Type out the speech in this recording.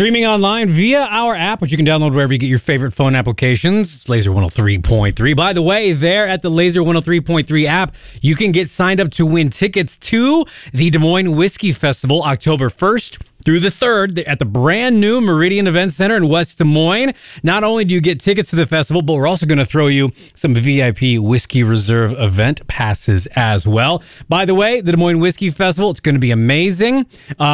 Streaming online via our app, which you can download wherever you get your favorite phone applications. It's Laser 103.3. By the way, there at the Laser 103.3 app, you can get signed up to win tickets to the Des Moines Whiskey Festival, October 1st through the 3rd at the brand new Meridian Event Center in West Des Moines. Not only do you get tickets to the festival, but we're also going to throw you some VIP Whiskey Reserve event passes as well. By the way, the Des Moines Whiskey Festival, it's going to be amazing.